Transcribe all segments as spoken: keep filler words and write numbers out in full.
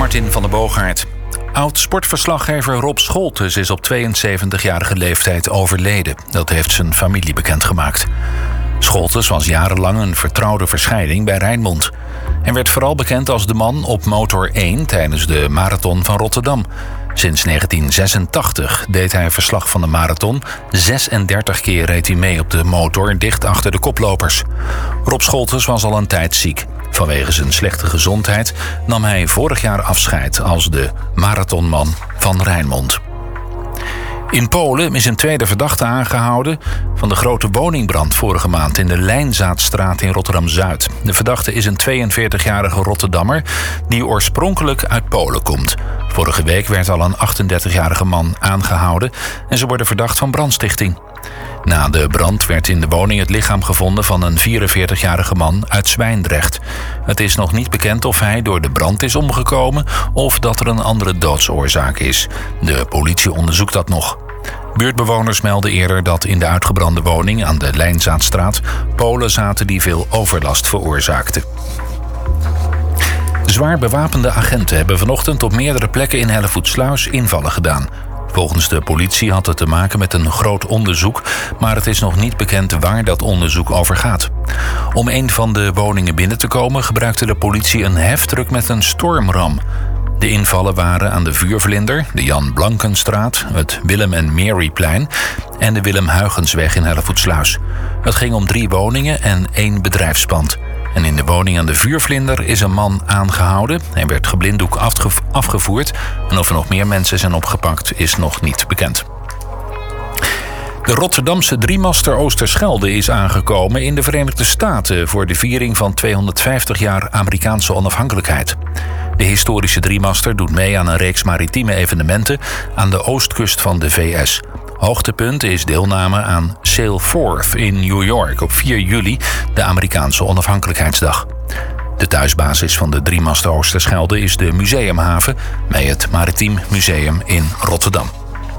Martin van der Boogaard. Oud-sportverslaggever Rob Scholtes is op tweeënzeventigjarige leeftijd overleden. Dat heeft zijn familie bekendgemaakt. Scholtes was jarenlang een vertrouwde verschijning bij Rijnmond. En werd vooral bekend als de man op motor één tijdens de Marathon van Rotterdam. Sinds negentien zesentachtig deed hij verslag van de marathon. zesendertig keer reed hij mee op de motor, dicht achter de koplopers. Rob Scholtes was al een tijd ziek. Vanwege zijn slechte gezondheid nam hij vorig jaar afscheid als de marathonman van Rijnmond. In Polen is een tweede verdachte aangehouden van de grote woningbrand vorige maand in de Lijnzaadstraat in Rotterdam-Zuid. De verdachte is een tweeënveertigjarige Rotterdammer die oorspronkelijk uit Polen komt. Vorige week werd al een achtendertigjarige man aangehouden en ze worden verdacht van brandstichting. Na de brand werd in de woning het lichaam gevonden van een vierenveertigjarige man uit Zwijndrecht. Het is nog niet bekend of hij door de brand is omgekomen of dat er een andere doodsoorzaak is. De politie onderzoekt dat nog. Buurtbewoners melden eerder dat in de uitgebrande woning aan de Lijnzaadstraat Polen zaten die veel overlast veroorzaakten. Zwaar bewapende agenten hebben vanochtend op meerdere plekken in Hellevoetsluis invallen gedaan. Volgens de politie had het te maken met een groot onderzoek, maar het is nog niet bekend waar dat onderzoek over gaat. Om een van de woningen binnen te komen gebruikte de politie een heftruck met een stormram. De invallen waren aan de Vuurvlinder, de Jan Blankenstraat, het Willem en Maryplein en de Willem Huygensweg in Hellevoetsluis. Het ging om drie woningen en één bedrijfspand. En in de woning aan de Vuurvlinder is een man aangehouden. Hij werd geblinddoek afge- afgevoerd. En of er nog meer mensen zijn opgepakt is nog niet bekend. De Rotterdamse driemaster Oosterschelde is aangekomen in de Verenigde Staten voor de viering van tweehonderdvijftig jaar Amerikaanse onafhankelijkheid. De historische driemaster doet mee aan een reeks maritieme evenementen aan de oostkust van de V S. Hoogtepunt is deelname aan Sail Forth in New York op vier juli, de Amerikaanse onafhankelijkheidsdag. De thuisbasis van de driemaster Oosterschelde is de Museumhaven bij het Maritiem Museum in Rotterdam.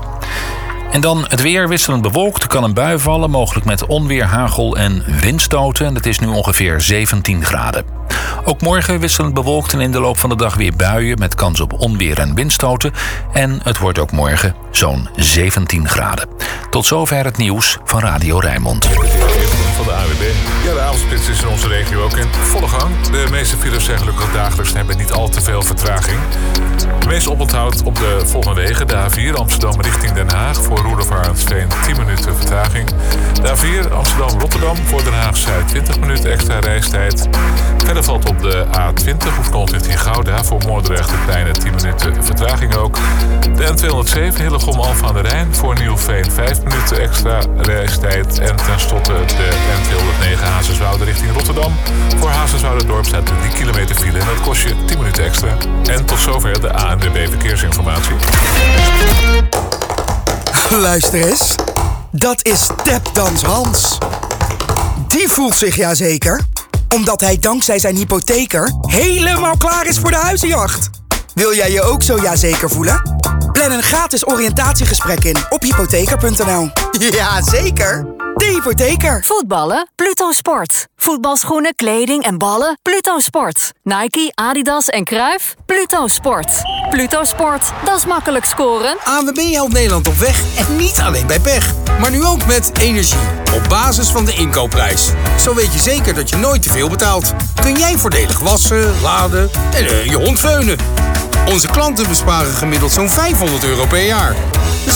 En dan het weer, wisselend bewolkt. Er kan een bui vallen, mogelijk met onweer, hagel en windstoten. En het is nu ongeveer zeventien graden. Ook morgen wisselend bewolkt en in de loop van de dag weer buien met kans op onweer en windstoten. En het wordt ook morgen zo'n zeventien graden. Tot zover het nieuws van Radio Rijnmond. Van de A W B. Ja, de avondspits is in onze regio ook in volle gang. De meeste files zijn gelukkig dagelijks en hebben niet al te veel vertraging. De meeste oponthoud op de volgende wegen. De A vier Amsterdam richting Den Haag voor Roelof Arendsveen tien minuten vertraging. De A vier Amsterdam-Rotterdam voor Den Haag-Zuid twintig minuten extra reistijd. Verder valt op de A twintig Hoefknolt richting Gouda voor Moordrecht een kleine tien minuten vertraging ook. De N tweehonderdzeven Hillegom-Alphen aan de Rijn voor Nieuwveen vijf minuten extra reistijd. En tenslotte de N tweehonderdnegen Hazerswoude richting Rotterdam. Voor Hazerswoude-dorp staat drie kilometer file en dat kost je tien minuten extra. En tot zover de A N W B Verkeersinformatie. Luister eens, dat is Tapdans Hans. Die voelt zich jazeker, omdat hij dankzij zijn hypotheker helemaal klaar is voor de huizenjacht. Wil jij je ook zo jazeker voelen? Plan een gratis oriëntatiegesprek in op hypotheker punt n l. Jazeker, de hypotheker. Voetballen? Pluto Sport. Voetbalschoenen, kleding en ballen? Pluto Sport. Nike, Adidas en Cruijff? Pluto Sport. Pluto Sport, dat is makkelijk scoren. A N W B helpt Nederland op weg en niet alleen bij pech. Maar nu ook met energie. Op basis van de inkoopprijs. Zo weet je zeker dat je nooit te veel betaalt. Kun jij voordelig wassen, laden en uh, je hond veunen. Onze klanten besparen gemiddeld zo'n vijfhonderd euro per jaar. Dus